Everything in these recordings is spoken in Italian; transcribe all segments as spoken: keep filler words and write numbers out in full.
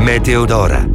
Meteodora.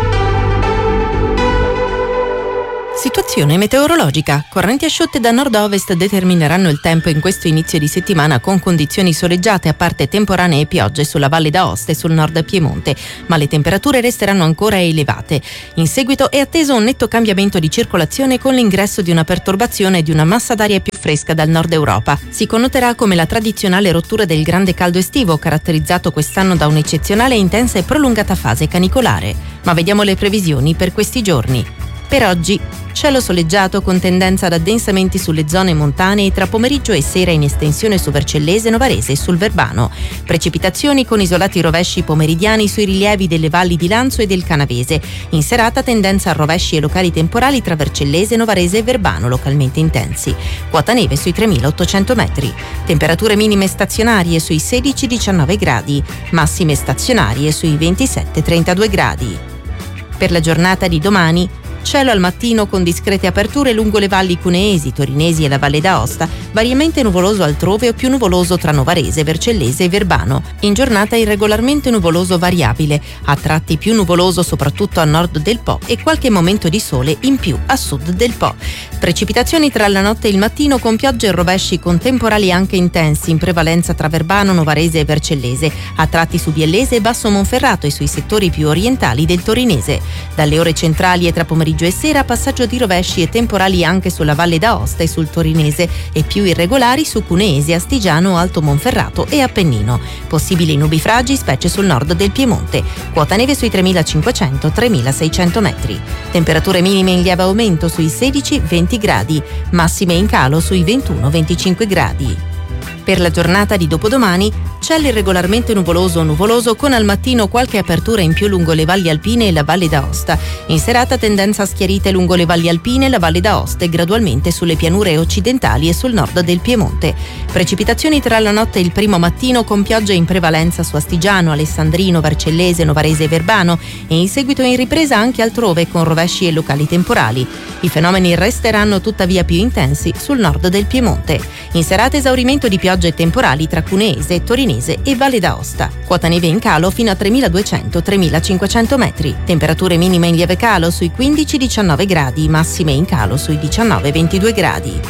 Situazione meteorologica. Correnti asciutte da nord-ovest determineranno il tempo in questo inizio di settimana con condizioni soleggiate a parte temporanee e piogge sulla Valle d'Aosta e sul nord Piemonte, ma le temperature resteranno ancora elevate. In seguito è atteso un netto cambiamento di circolazione con l'ingresso di una perturbazione e di una massa d'aria più fresca dal nord Europa. Si connoterà come la tradizionale rottura del grande caldo estivo, caratterizzato quest'anno da un'eccezionale, intensa e prolungata fase canicolare. Ma vediamo le previsioni per questi giorni. Per oggi, cielo soleggiato con tendenza ad addensamenti sulle zone montane tra pomeriggio e sera in estensione su Vercellese, Novarese e sul Verbano. Precipitazioni con isolati rovesci pomeridiani sui rilievi delle valli di Lanzo e del Canavese. In serata tendenza a rovesci e locali temporali tra Vercellese, Novarese e Verbano, localmente intensi. Quota neve sui tremilaottocento metri. Temperature minime stazionarie sui sedici diciannove gradi, massime stazionarie sui ventisette trentadue gradi. Per la giornata di domani, cielo al mattino con discrete aperture lungo le valli cuneesi, torinesi e la Valle d'Aosta, variamente nuvoloso altrove o più nuvoloso tra Novarese, Vercellese e Verbano. In giornata irregolarmente nuvoloso variabile, a tratti più nuvoloso soprattutto a nord del Po e qualche momento di sole in più a sud del Po. Precipitazioni tra la notte e il mattino con piogge e rovesci con temporali anche intensi, in prevalenza tra Verbano, Novarese e Vercellese, a tratti su Biellese e Basso Monferrato e sui settori più orientali del torinese. Dalle ore centrali e tra pomeriggio e sera passaggio di rovesci e temporali anche sulla Valle d'Aosta e sul torinese e più irregolari su Cuneese, Astigiano, Alto Monferrato e Appennino. Possibili nubifragi specie sul nord del Piemonte. Quota neve sui tremilacinquecento tremilaseicento metri. Temperature minime in lieve aumento sui sedici venti gradi, massime in calo sui ventuno venticinque gradi. Per la giornata di dopodomani, cielo irregolarmente nuvoloso o nuvoloso con al mattino qualche apertura in più lungo le valli alpine e la Valle d'Aosta. In serata tendenza a schiarite lungo le valli alpine e la Valle d'Aosta e gradualmente sulle pianure occidentali e sul nord del Piemonte. Precipitazioni tra la notte e il primo mattino con piogge in prevalenza su Astigiano, Alessandrino, Vercellese, Novarese e Verbano e in seguito in ripresa anche altrove con rovesci e locali temporali. I fenomeni resteranno tuttavia più intensi sul nord del Piemonte. In serata esaurimento di piogge e temporali tra Cuneese, Torinese e Valle d'Aosta. Quota neve in calo fino a tremiladuecento tremilacinquecento metri. Temperature minime in lieve calo sui quindici diciannove gradi, massime in calo sui diciannove ventidue gradi.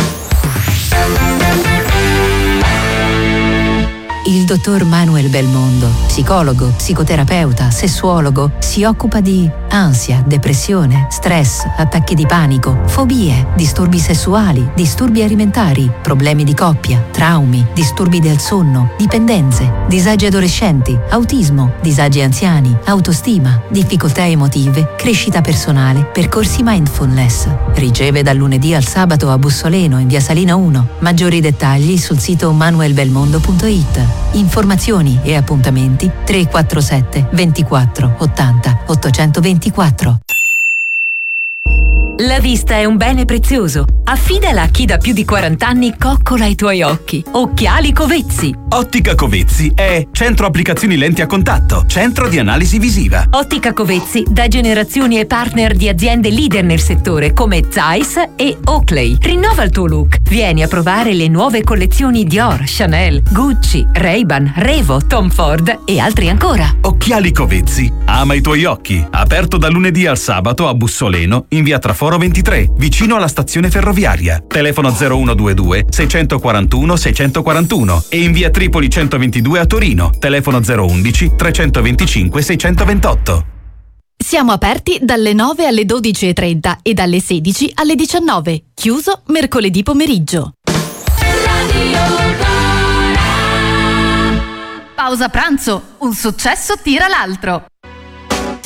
Il dottor Manuel Belmondo, psicologo, psicoterapeuta, sessuologo, si occupa di ansia, depressione, stress, attacchi di panico, fobie, disturbi sessuali, disturbi alimentari, problemi di coppia, traumi, disturbi del sonno, dipendenze, disagi adolescenti, autismo, disagi anziani, autostima, difficoltà emotive, crescita personale, percorsi mindfulness. Riceve dal lunedì al sabato a Bussoleno in via Salina uno. Maggiori dettagli sul sito manuel belmondo punto it. Informazioni e appuntamenti tre quattro sette ventiquattro ottanta ottocentoventiquattro. La vista è un bene prezioso. Affidala a chi da più di quaranta anni coccola i tuoi occhi. Occhiali Covezzi. Ottica Covezzi è centro applicazioni lenti a contatto, centro di analisi visiva. Ottica Covezzi da generazioni e partner di aziende leader nel settore come Zeiss e Oakley. Rinnova il tuo look. Vieni a provare le nuove collezioni Dior, Chanel, Gucci, Ray-Ban, Revo, Tom Ford e altri ancora. Occhiali Covezzi. Ama i tuoi occhi. Aperto dal lunedì al sabato a Bussoleno in via Traforo ventitré, vicino alla stazione ferroviaria. Telefono zero uno due due sei quattro uno sei quattro uno e in via Tripoli centoventidue a Torino. Telefono zero undici trecentoventicinque seicentoventotto. Siamo aperti dalle nove alle dodici e trenta e dalle sedici alle diciannove. Chiuso mercoledì pomeriggio. Pausa pranzo. Un successo tira l'altro.